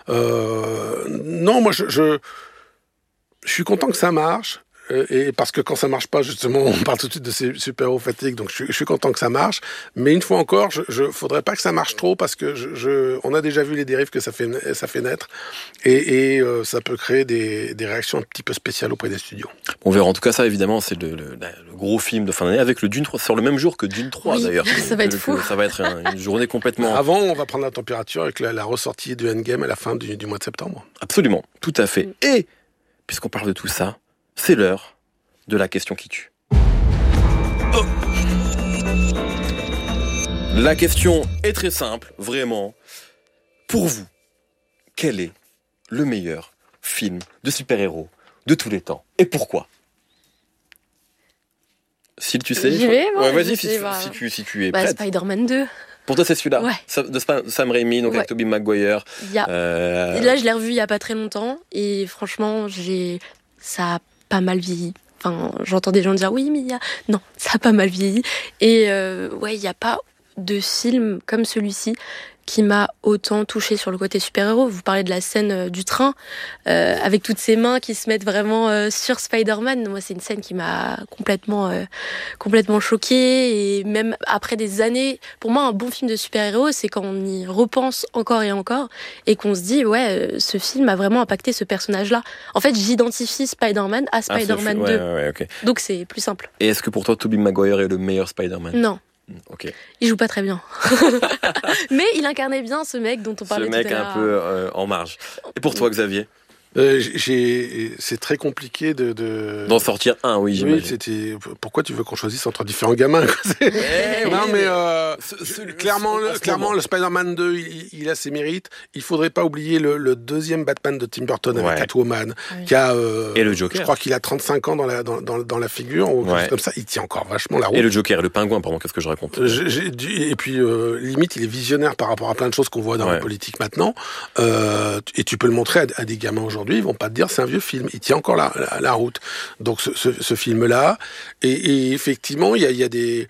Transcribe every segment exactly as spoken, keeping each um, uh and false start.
Euh, non, moi, je, je, je suis content que ça marche. Et parce que quand ça marche pas, justement, on parle tout de suite de ces super-héros fatigue, donc je, je suis content que ça marche. Mais une fois encore, je, je faudrait pas que ça marche trop parce que je, je, on a déjà vu les dérives que ça fait, ça fait naître, et, et euh, ça peut créer des, des réactions un petit peu spéciales auprès des studios. On verra. En tout cas, ça, évidemment, c'est le, le, le gros film de fin d'année avec le Dune trois, sur le même jour que Dune trois, oui, d'ailleurs. Ça va être fou. Ça va être un, une journée complètement. Avant, on va prendre la température avec la, la ressortie de Endgame à la fin du, du mois de septembre. Absolument, tout à fait. Et puisqu'on parle de tout ça, c'est l'heure de la question qui tue. Oh. La question est très simple, vraiment. Pour vous, quel est le meilleur film de super-héros de tous les temps et pourquoi? Si tu sais, J'y vais, moi, ouais, vas-y, si, si, bah... si, tu, si tu es bah, prête. Spider-Man deux. Pour toi, c'est celui-là, ouais. de Sam Raimi, donc ouais. Avec Tobey Maguire. A... Euh... Là, je l'ai revu il y a pas très longtemps et franchement, j'ai ça a pas mal vieilli. Enfin, j'entends des gens dire oui, mais il y a... Non, ça a pas mal vieilli. Et euh, ouais, il n'y a pas de film comme celui-ci qui m'a autant touchée sur le côté super-héros. Vous parlez de la scène euh, du train, euh, avec toutes ces mains qui se mettent vraiment euh, sur Spider-Man. Moi, c'est une scène qui m'a complètement, euh, complètement choquée. Et même après des années, pour moi, un bon film de super-héros, c'est quand on y repense encore et encore et qu'on se dit, ouais, euh, ce film a vraiment impacté ce personnage-là. En fait, j'identifie Spider-Man à Spider-Man ah, deux. Ouais, ouais, okay. Donc, c'est plus simple. Et est-ce que pour toi, Tobey Maguire est le meilleur Spider-Man? Non. Okay. Il joue pas très bien. Mais il incarnait bien ce mec dont on parlait tout à l'heure. Ce mec un peu euh, en marge. Et pour toi, Xavier? Euh, j'ai, c'est très compliqué de, de... d'en sortir un, oui, j'imagine. Oui, c'était... Pourquoi tu veux qu'on choisisse entre différents gamins, quoi? C'est... Ouais, non, oui, mais euh, ce, ce, clairement, ce, le, clairement le Spider-Man deux, il, il a ses mérites. Il faudrait pas oublier le, le deuxième Batman de Tim Burton avec ouais. Catwoman, oui. qui a... Euh, et le Joker. Je crois qu'il a trente-cinq ans dans la, dans, dans, dans la figure, ou quelque ouais. chose comme ça. Il tient encore vachement la route. Et le Joker, le pingouin, pardon, qu'est-ce que je raconte? j'ai, j'ai, Et puis, euh, limite, il est visionnaire par rapport à plein de choses qu'on voit dans ouais. la politique maintenant. Euh, et tu peux le montrer à, à des gamins aujourd'hui, ils vont pas te dire c'est un vieux film, il tient encore la, la, la route. Donc ce, ce, ce film-là, et, et effectivement, il y a, il y a des...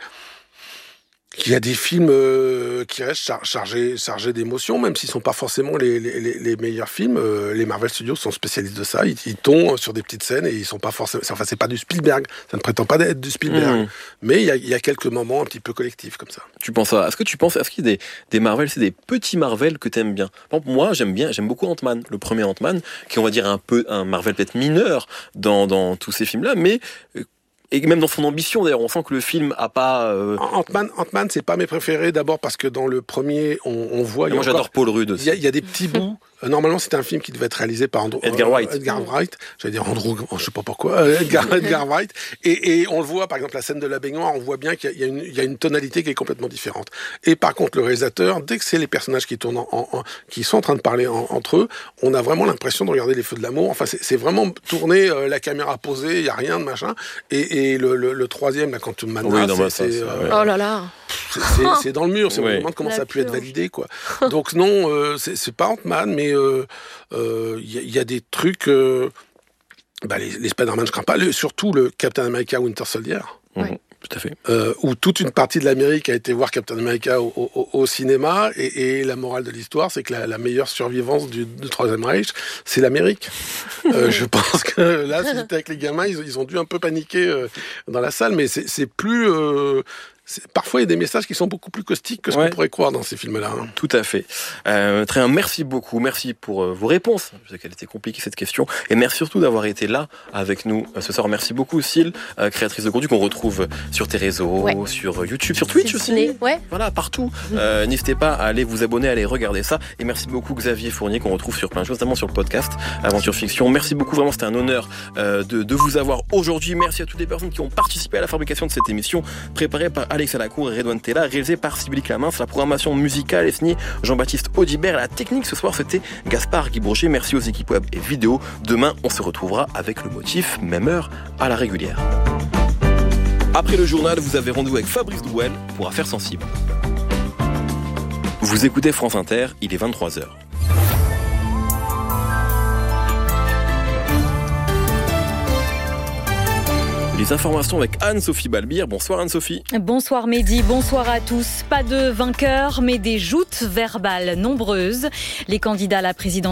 Il y a des films euh, qui restent char- chargés, chargés d'émotions, même s'ils ne sont pas forcément les, les, les meilleurs films. Euh, les Marvel Studios sont spécialistes de ça. Ils, ils tombent sur des petites scènes et ils sont pas forcément. Enfin, c'est pas du Spielberg. Ça ne prétend pas être du Spielberg. Mmh. Mais il y a, il y a quelques moments un petit peu collectifs comme ça. Tu penses à, est-ce que tu penses, est-ce qu'il y a des, des Marvel, c'est des petits Marvel que tu aimes bien? Par exemple, moi, j'aime bien, j'aime beaucoup Ant-Man, le premier Ant-Man, qui on va dire un peu un Marvel peut-être mineur dans, dans tous ces films-là, mais euh, et même dans son ambition, d'ailleurs, on sent que le film a pas... Euh... Ant-Man, Ant-Man, c'est pas mes préférés, d'abord parce que dans le premier, on, on voit... Moi, j'adore Paul Rudd aussi. Il y, y a des petits bouts. Normalement, c'était un film qui devait être réalisé par Andrew, Edgar Wright. Euh, Edgar Wright. J'allais dire Andrew, je sais pas pourquoi. Euh, Edgar, Edgar Wright. Et, et on le voit, par exemple, la scène de la baignoire, on voit bien qu'il y a, une, il y a une tonalité qui est complètement différente. Et par contre, le réalisateur, dès que c'est les personnages qui tournent, en, en, qui sont en train de parler en, entre eux, on a vraiment l'impression de regarder les feux de l'amour. Enfin, c'est, c'est vraiment tourné, euh, la caméra posée, il y a rien de machin. Et, et le, le, le troisième, la Quantum Mania, oui, non, c'est, bah, c'est, ça, euh, oh là là. C'est, c'est, c'est dans le mur, c'est, oui. On se demande comment la ça a pu être validé, quoi. Donc non, euh, c'est, c'est pas Ant-Man, mais il euh, euh, y, y a des trucs... Euh, bah, les, les Spider-Man, je crains pas, le, surtout le Captain America Winter Soldier. Oui. Tout à fait. Euh, où toute une partie de l'Amérique a été voir Captain America au, au, au cinéma, et, et la morale de l'histoire, c'est que la, la meilleure survivance du, du Troisième Reich, c'est l'Amérique. euh, je pense que là, si j'étais avec les gamins, ils, ils ont dû un peu paniquer euh, dans la salle, mais c'est, c'est plus... Euh, C'est, parfois, il y a des messages qui sont beaucoup plus caustiques que ce ouais. qu'on pourrait croire dans ces films-là. Hein. Tout à fait. Euh, très bien, merci beaucoup. Merci pour euh, vos réponses. Je sais qu'elle était compliquée, cette question. Et merci surtout d'avoir été là avec nous euh, ce soir. Merci beaucoup, Syl, euh, créatrice de contenu qu'on retrouve sur tes réseaux, ouais. sur YouTube, sur Twitch aussi. Ciné, ouais. Voilà, partout. Euh, n'hésitez pas à aller vous abonner, à aller regarder ça. Et merci beaucoup, Xavier Fournier, qu'on retrouve sur plein de choses, notamment sur le podcast Aventure Fiction. Merci beaucoup. Vraiment, c'était un honneur euh, de, de vous avoir aujourd'hui. Merci à toutes les personnes qui ont participé à la fabrication de cette émission, préparée par Alex Alacour et Redouane Tella, réalisé par Sybille Clamins. La programmation musicale est signée Jean-Baptiste Audibert. La technique ce soir, c'était Gaspard Guibourger. Merci aux équipes web et vidéo. Demain, on se retrouvera avec le motif, même heure, à la régulière. Après le journal, vous avez rendez-vous avec Fabrice Drouel pour Affaires sensibles. Vous écoutez France Inter, il est vingt-trois heures. Les informations avec Anne-Sophie Balbir. Bonsoir Anne-Sophie. Bonsoir Mehdi, bonsoir à tous. Pas de vainqueur, mais des joutes verbales nombreuses. Les candidats à la présidence